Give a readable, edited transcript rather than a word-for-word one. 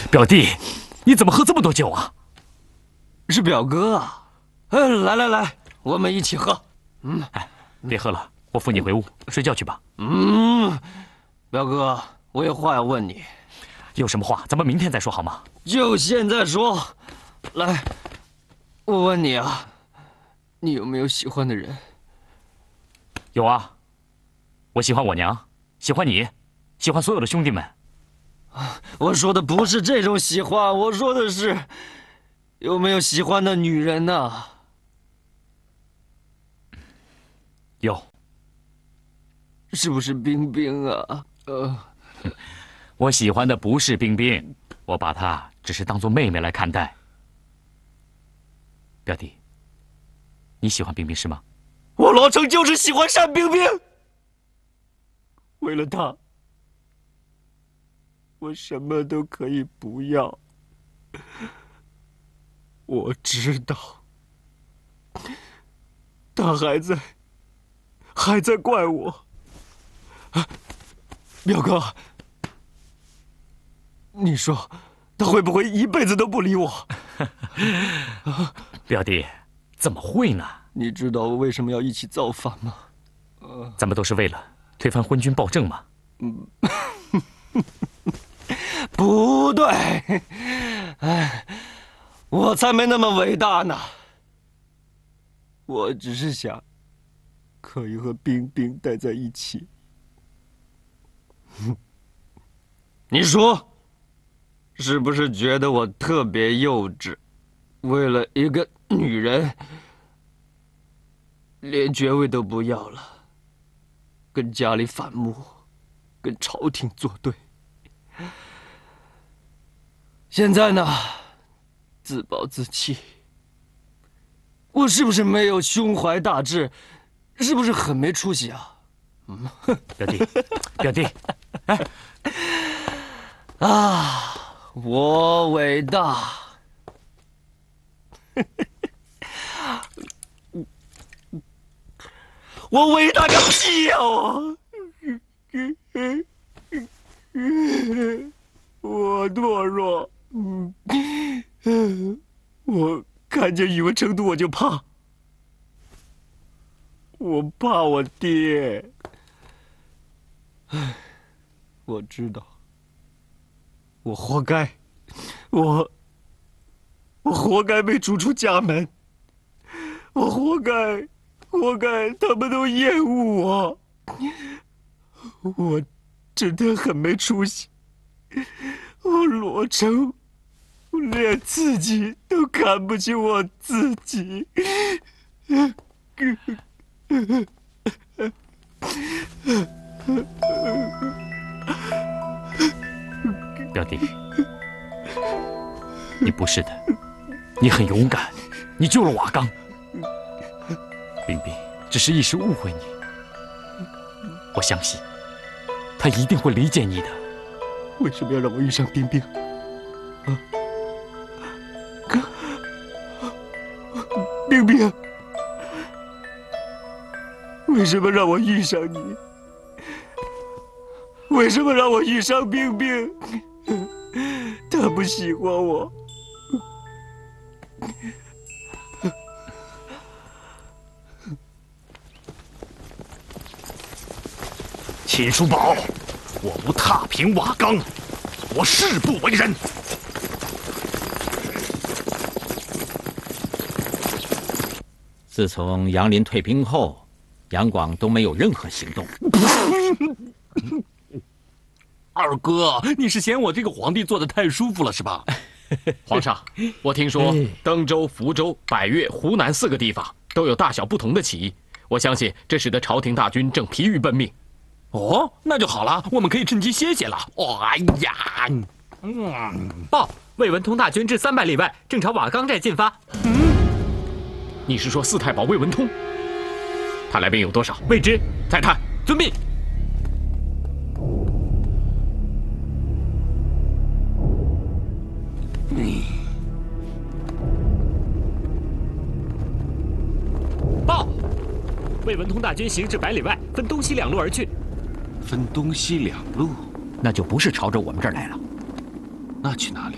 表弟，你怎么喝这么多酒啊？ 是表哥啊！来，我们一起喝。 别喝了，我扶你回屋睡觉去吧。 表哥，我有话要问你。 有什么话，咱们明天再说好吗？ 就现在说。来，我问你啊，你有没有喜欢的人？ 有啊，我喜欢我娘，喜欢你，喜欢所有的兄弟们。 我说的不是这种喜欢，我说的是有没有喜欢的女人呢？ 有。 是不是冰冰啊？ 我喜欢的不是冰冰，我把她只是当做妹妹来看待。表弟，你喜欢冰冰是吗？ 我罗成就是喜欢单冰冰，为了她，我什么都可以不要。我知道，她还在怪我。表哥，你说她会不会一辈子都不理我？ 表弟，怎么会呢？ 你知道我为什么要一起造反吗？ 咱们都是为了推翻昏君暴政嘛。 不对，我才没那么伟大呢。我只是想可以和冰冰待在一起。你说，是不是觉得我特别幼稚？为了一个女人，连爵位都不要了，跟家里反目，跟朝廷作对。现在呢，自暴自弃。我是不是没有胸怀大志？是不是很没出息啊？ 表弟，哎， 我伟大。我伟大个屁呀！我懦弱，我看见宇文成都我就怕，我怕我爹。我知道，我活该，我活该被逐出家门，我活该他们都厌恶我，我真的很没出息。我罗成，我连自己都看不起我自己。 表弟，你不是的，你很勇敢，你救了瓦岗。冰冰只是一时误会你，我相信他一定会理解你的。 为什么要让我遇上冰冰？冰冰，为什么让我遇上你？为什么让我遇上冰冰？她不喜欢我。 秦叔宝，我不踏平瓦岗，我誓不为人。 自从杨林退兵后，杨广都没有任何行动。 二哥，你是嫌我这个皇帝做的太舒服了是吧？皇上，我听说登州、福州、百越、湖南4个地方都有大小不同的起义，我相信这使得朝廷大军正疲于奔命。哦，那就好了，我们可以趁机歇歇了。哦，哎呀， 报，魏文通大军至300里外，正朝瓦岗寨进发。 你是说4太保魏文通？他来兵有多少？ 未知。 再探。 遵命。报，魏文通大军行至100里外，分东西2路而去。 分东西2路， 那就不是朝着我们这儿来了。 那去哪里？